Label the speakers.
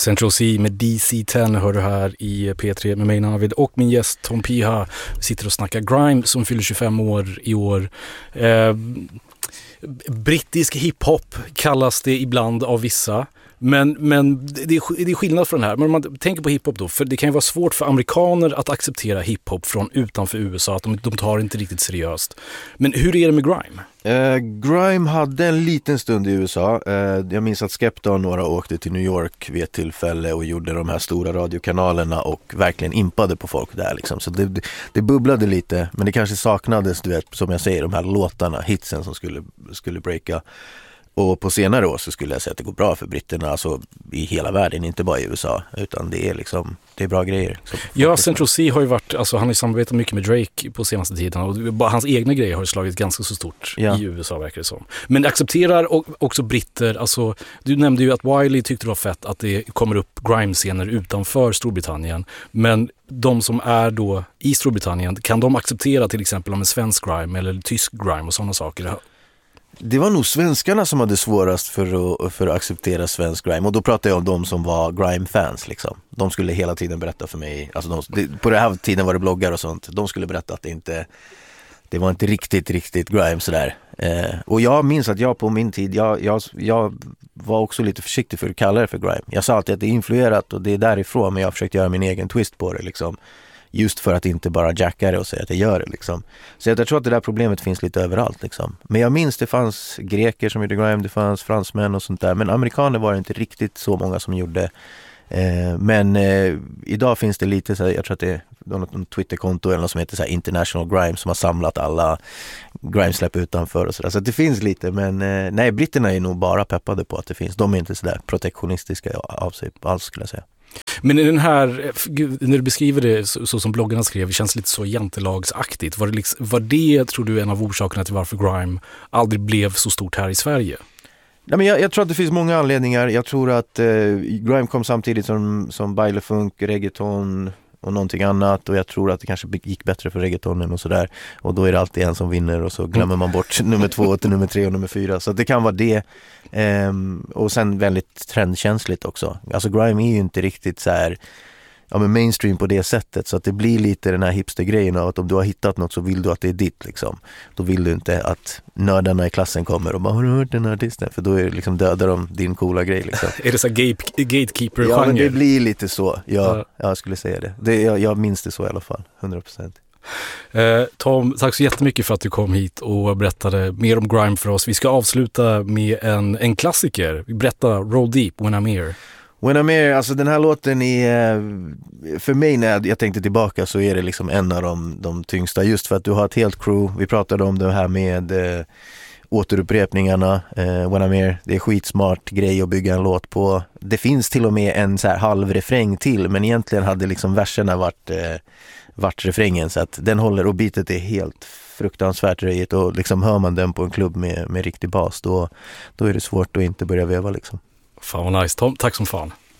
Speaker 1: Central C med DC-10 hör du här i P3 med mig Navid och min gäst Tom Piha. Vi sitter och snackar grime som fyller 25 år i år. Brittisk hiphop kallas det ibland av vissa. Men det är skillnad från den här. Men om man tänker på hiphop då, för det kan ju vara svårt för amerikaner att acceptera hiphop från utanför USA, att de tar det inte riktigt seriöst. Men hur är det med grime?
Speaker 2: Grime hade en liten stund i USA. Jag minns att Skepta och några åkte till New York vid ett tillfälle och gjorde de här stora radiokanalerna och verkligen impade på folk där liksom. Så det bubblade lite, men det kanske saknades, du vet, som jag säger, de här låtarna, hitsen som skulle breaka. Och på senare år så skulle jag säga att det går bra för britterna, alltså i hela världen, inte bara i USA, utan det är bra grejer.
Speaker 1: Ja, Central C har ju varit, alltså han har ju samarbetat mycket med Drake på senaste tiden och bara hans egna grejer har ju slagit ganska så stort i USA, verkar det som. Men accepterar också britter, alltså du nämnde ju att Wiley tyckte det var fett att det kommer upp grime-scener utanför Storbritannien, men de som är då i Storbritannien, kan de acceptera till exempel om en svensk grime eller tysk grime och sådana saker?
Speaker 2: Det var nog svenskarna som hade svårast för att acceptera svensk grime. Och då pratar jag om de som var grime-fans liksom. De skulle hela tiden berätta för mig, alltså på den här tiden var det bloggar och sånt. De skulle berätta att det var inte riktigt grime sådär. Och jag minns att jag på min tid, jag var också lite försiktig för att kalla det för grime. Jag sa alltid att det är influerat och det är därifrån, men jag har försökt göra min egen twist på det liksom. Just för att inte bara jacka det och säga att jag gör det liksom. Så jag tror att det där problemet finns lite överallt liksom. Men jag minns det fanns greker som gjorde grime, det fanns fransmän och sånt där. Men amerikaner var det inte riktigt så många som gjorde. Men idag finns det lite så här, jag tror att det är något Twitterkonto eller något som heter så här International Grime som har samlat alla grime-släpp utanför och sådär. Så det finns lite, men nej, britterna är nog bara peppade på att det finns. De är inte så där protektionistiska av sig alls, skulle jag säga.
Speaker 1: Men i den här, när du beskriver det så som bloggarna skrev, det känns lite så jantelagsaktigt. Var det, tror du, en av orsakerna till varför grime aldrig blev så stort här i Sverige?
Speaker 2: Nej, men jag tror att det finns många anledningar. Jag tror att grime kom samtidigt som bailefunk, reggaeton och någonting annat, och jag tror att det kanske gick bättre för reggaetonen och sådär, och då är det alltid en som vinner och så glömmer man bort nummer 2 till nummer 3 och nummer 4, så det kan vara det. Och sen väldigt trendkänsligt också. Alltså grime är ju inte riktigt så här, ja, men mainstream på det sättet, så att det blir lite den här hipstergrejen av att om du har hittat något så vill du att det är ditt liksom. Då vill du inte att nördarna i klassen kommer och bara, har du hört den här artisten? För då är det liksom, dödar de din coola grej liksom.
Speaker 1: Är det så gatekeeper-genre?
Speaker 2: Ja, men det blir lite så. Ja, jag skulle säga det. Jag minns det så i alla fall, 100%.
Speaker 1: Tom, tack så jättemycket för att du kom hit och berättade mer om grime för oss. Vi ska avsluta med en klassiker. Berätta Roll Deep, When I'm Here.
Speaker 2: When I'm Here, alltså den här låten är, för mig när jag tänkte tillbaka, så är det liksom en av de tyngsta, just för att du har ett helt crew. Vi pratade om det här med återupprepningarna. When I'm Here, det är skitsmart grej att bygga en låt på. Det finns till och med en så här halv refräng till, men egentligen hade liksom verserna varit refrängen, så att den håller, och beatet är helt fruktansvärt röjigt, och liksom hör man den på en klubb med riktig bas, då är det svårt att inte börja veva liksom.
Speaker 1: Fan vad nice, Tom. Tack som fan.